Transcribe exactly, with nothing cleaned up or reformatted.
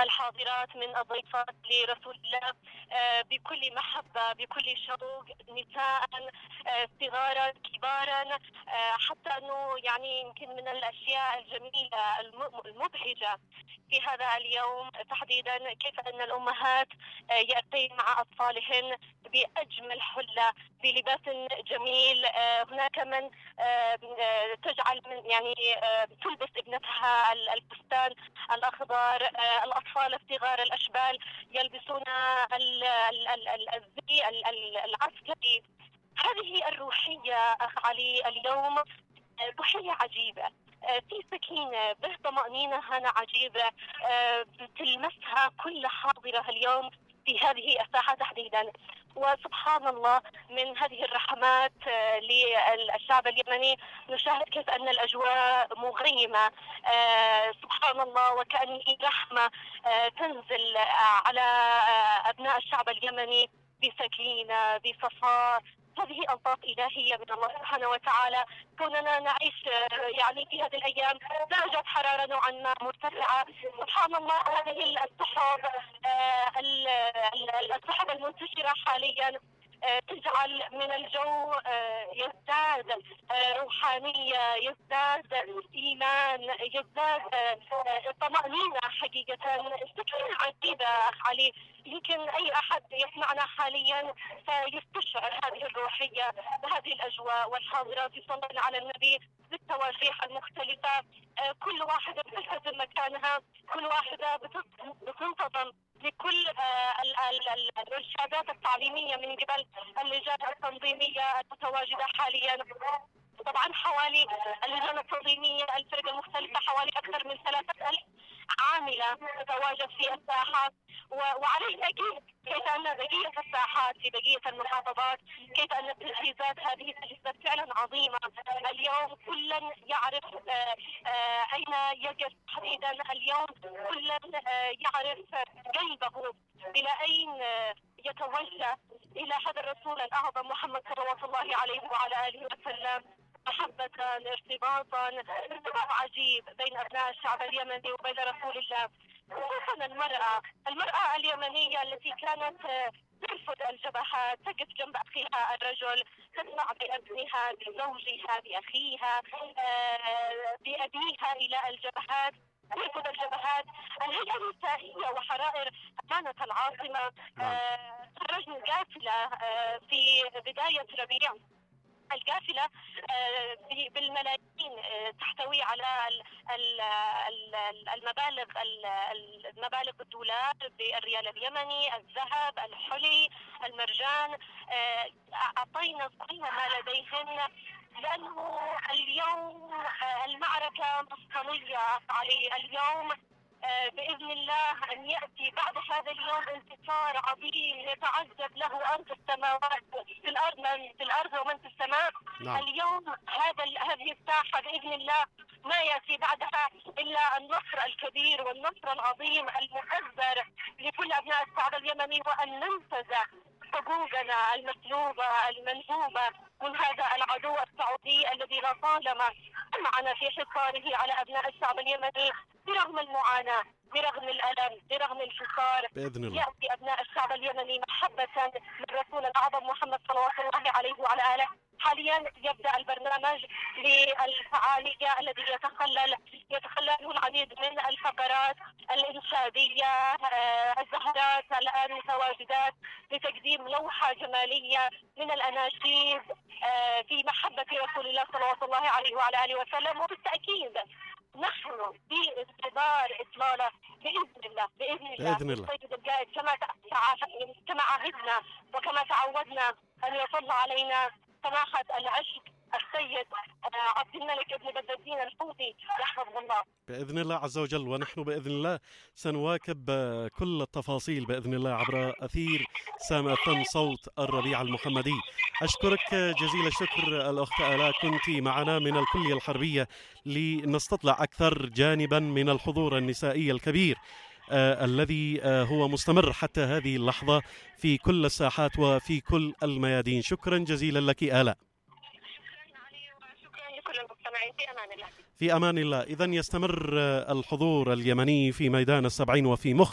الحاضرات من الضيفات لرسول الله بكل محبة بكل شوق، نساء صغارا كبارا. حتى أنه يعني يمكن من الأشياء الجميلة المبهجة في هذا اليوم تحديدا كيف أن الأمهات يأتين مع أطفالهن بأجمل حلة بلباس جميل. هناك من تجعل من يعني تلبس ابنتها الفستان الأخضر، الأطفال الصغار الأشبال يلبسون الزي العسكري. هذه الروحية أخ علي اليوم روحية عجيبة، في سكينة به طمأنينة هنا عجيبة تلمسها كل حاضرة اليوم في هذه الساحة تحديدا. وسبحان الله من هذه الرحمات للشعب اليمني نشاهد كيف أن الأجواء مغيمة، سبحان الله، وكأنه رحمة تنزل على أبناء الشعب اليمني بسكينة بصفاء. هذه ألطاف إلهية من الله سبحانه وتعالى. كوننا نعيش يعني في هذه الأيام درجة حرارة نوعا ما مرتفعة، سبحان الله. هذه السحب السحب المنتشرة حاليا تجعل من الجو يزداد روحانية، يزداد إيمان، يزداد طمأنينة. حقيقة سكينة عجيبة أخ علي، يمكن أي أحد يسمعنا حاليا سيستشعر هذه الروحية بهذه الأجواء. والحاضرات يصلون على النبي بالتواجيح المختلفة، كل واحدة بتلتزم مكانها، كل واحدة بتنتظم لكل الإرشادات التعليمية من قبل اللجان التنظيمية المتواجدة حاليا. طبعا حوالي اللجان التنظيمية الفرق المختلفة حوالي أكثر من ثلاثة ألف عاملة تتواجد في الساحات، وعليه أكيد كيف أن بقية الساحات في بقية المحافظات كيف أن التجهيزات هذه تجهيزات فعلا عظيمة. اليوم كلا يعرف أين يقف تحديدا، اليوم كلا يعرف قلبه إلى أين يتوجه، إلى هذا الرسول الأعظم محمد صلوات الله عليه وعلى آله وسلم، محبة ارتباطا ارتباط عجيب بين أبناء الشعب اليمني وبين رسول الله. خصوصا المرأة المرأة اليمنية التي كانت ترفض الجبهات، تقف جنب أخيها الرجل، تسمع بابنها بزوجها بأخيها بأبيها إلى الجبهات، ترفض الجبهات. الهيئة النسائية وحرائر أمانة العاصمة خرجنا قافلة في بداية ربيع، القافلة بالملايين تحتوي على المبالغ المبالغ الدولار بالريال اليمني، الذهب، الحلي، المرجان. أعطينا كل ما لديهن لأنه اليوم المعركة مفصلية علي. اليوم بإذن الله أن يأتي بعد هذا اليوم انتصار عظيم يتعجب له أرض السماوات في الأرض من في الأرض ومن في السماء. نعم. اليوم هذا هذه الساحة بإذن الله ما يأتي بعدها إلا النصر الكبير والنصر العظيم المؤزر لكل أبناء الشعب اليمني، وأن ننتزع حقوقنا المسلوبة المنهوبة من هذا العدو السعودي الذي لطالما معنا في حصاره على أبناء الشعب اليمني برغم المعاناة، برغم الألم، برغم الحصار. بإذن الله يأتي أبناء الشعب اليمني محبة من رسول الأعظم محمد صلوات الله عليه وعلى آله. حاليا يبدأ البرنامج للفعالية الذي يتخلل يتخلله العديد من الفقرات الإنشادية. الزهرات الآن متواجدات لتقديم لوحة جمالية من الأناشيد في محبة رسول الله صلوات الله عليه وعلى آله وسلم. وبالتأكيد نحن في انتظار إطلالة بإذن الله بإذن الله بإذن الله السيد القائد كما كما عهدنا وكما تعودنا أن يطل علينا سماحة العشق السيد عبد الملك ابن بدر الدين الحوثي يحفظه الله بإذن الله عز وجل. ونحن بإذن الله سنواكب كل التفاصيل بإذن الله عبر أثير سامة صوت الربيع المحمدي. أشكرك جزيل الشكر الأخت آلاء، كنت معنا من الكلية الحربية لنستطلع أكثر جانبا من الحضور النسائي الكبير آه الذي آه هو مستمر حتى هذه اللحظة في كل الساحات وفي كل الميادين. شكرا جزيلا لك آلاء. شكرا لكل المستمعين. في أمان الله. في أمان الله. إذن يستمر الحضور اليمني في ميدان السبعين وفي مخ